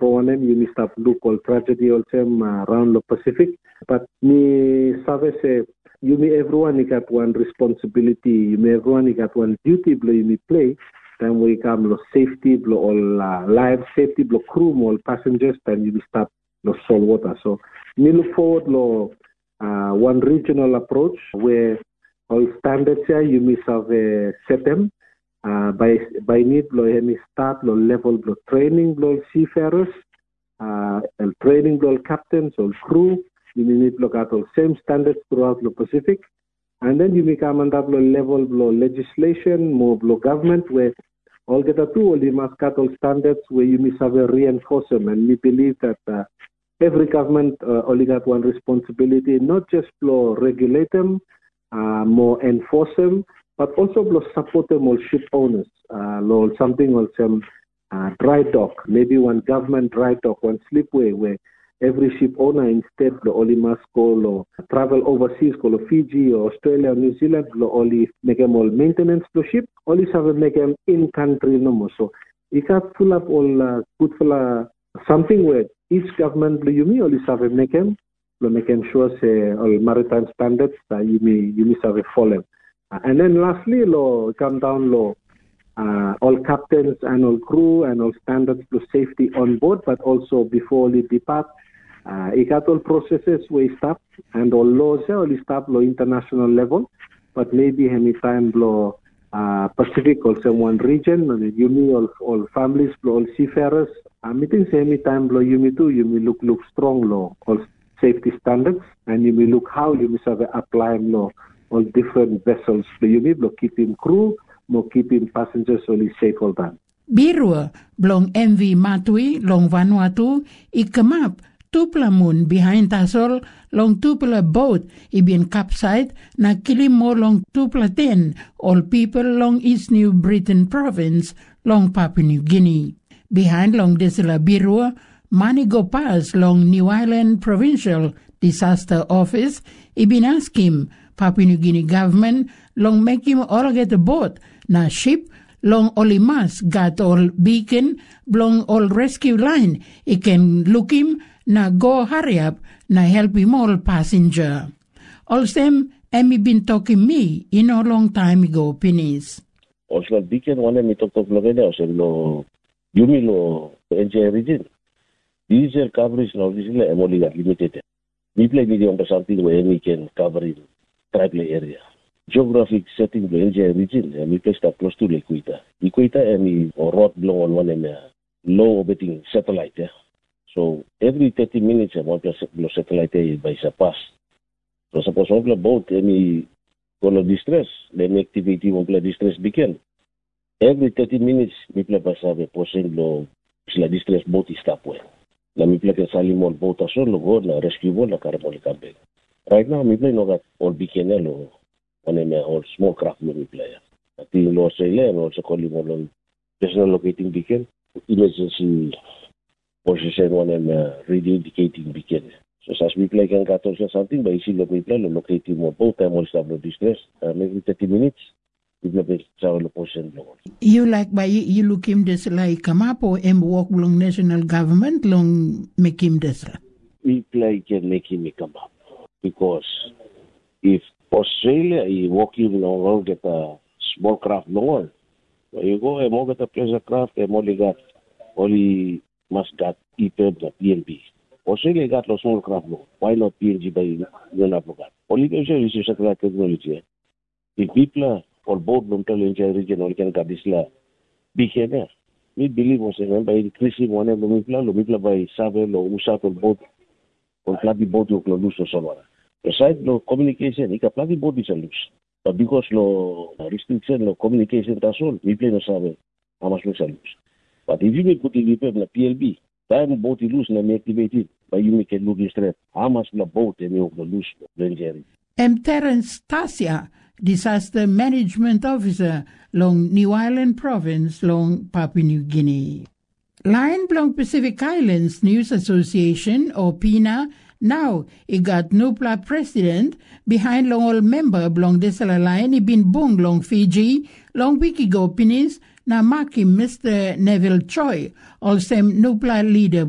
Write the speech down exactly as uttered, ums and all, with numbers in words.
one you may stop look all tragedy also uh, around the Pacific. But me sabe say you may everyone got one responsibility, you may everyone got one duty blow you may play. Then we come lo safety blow all uh, life safety blow crew all passengers then you may stop lo salt water. So me look forward lo uh, one regional approach where all standards here you may have uh, set them. Uh, by by need blow any start blow level blow training blow seafarers, uh, and training blow captains or crew. You may need look at all same standards throughout the Pacific, and then you may come under blow level blow legislation, more blow government where all get a two all you must cut all standards where you must have a reinforce them, and we believe that uh, every government uh, only got one responsibility, not just blow regulate them, uh, more enforce them. But also support them all ship owners, uh, something or some uh, dry dock, maybe one government dry dock, one slipway where every ship owner instead only must go or travel overseas, go to Fiji or Australia or New Zealand, only make them all maintenance to ship, only have make them in country no more. So you can pull up all uh, good for uh, something where each government you may only have make them, make them sure say all maritime standards uh, you may you may have follow. And then lastly, lo come down lo uh, all captains and all crew and all standards to safety on board, but also before we depart, uh, it got all processes we stop and all laws only stop lo international level, but maybe any time lo uh, Pacific also one region, you may all all families all seafarers. Uh, meeting any time lo you may too, you may look look strong lo all safety standards, and you may look how you may have apply lo. All different vessels. So you need to keep in crew, more keeping passengers only safe all time. Birua, blong M V Matui, long Vanuatu, ikamap, tupla moon behind tasol, long tupla boat, ibin capside, na kilimo long tupla ten, all people long East New Britain province, long Papua New Guinea. Behind long desela Birua, Manigo Pass, long New Island Provincial Disaster Office, ibin ask him, Papua New Guinea government long make him all get a boat na ship long olimas got all beacon long all rescue line. He can look him na go hurry up na help him all passenger. All same Emmy been talking me in a long time ago pinis. Also beacon one me talk of Lovenia also lo yumi lo N J region. These are coverage now this is only limited. We play video on something where we can cover it. Tribal area. Geographic setting the N J region, and we placed up close to the equator. Equator and we or rot blow on one and uh, low orbiting satellite. Yeah? So every thirty minutes, I want to blow satellite by surpass. So suppose one play boat, any color distress, then activity one play distress begin. Every thirty minutes, we play by survey posting blow, la distress boat is stop well. La we play a salimon boat as well, go na rescue boat, la carabol campaign. Right now, we play no that all beginner or one of all small craft we play. I think Lord Australia and also calling on personal locating beacon, emergency position one and uh, radio indicating beacon. So as we play can got also something, but you see we play locating more both time all stable distress. Uh, maybe thirty minutes. We play travel position. You like by you look him this like come up or em walk long national government long make him this. We play can make him come up. Because if Australia is walking along, get a small craft long, you go and more get a pleasure craft, and only got only must got E P E B, P N B. Australia got a small craft long. Why not P N G by Yonaplogat? Only Australia is satellite technology. If people or both don't tell in region or can get this la big here. We believe was by increasing one of the people, Lumipla by Savel or Usat or both or Platy boat or Clodus or somewhere. Besides no communication, he can Platy boat is a loose. But because no restriction, no communication, that's all, we play no Savel, how much looks a loose. But if you may put in the P L B, time boat is loose and activated, but you make it look straight. How much the boat and you the loose, then M. Terence Tasia, Disaster Management Officer, long New Island Province, long Papua New Guinea. Line Blong Pacific Islands News Association, or PINA, now it got Nupla president behind long all member Blong Desala Line, he been bung long Fiji, long wiki go pinis, na maki Mister Neville Choi, also Nupla leader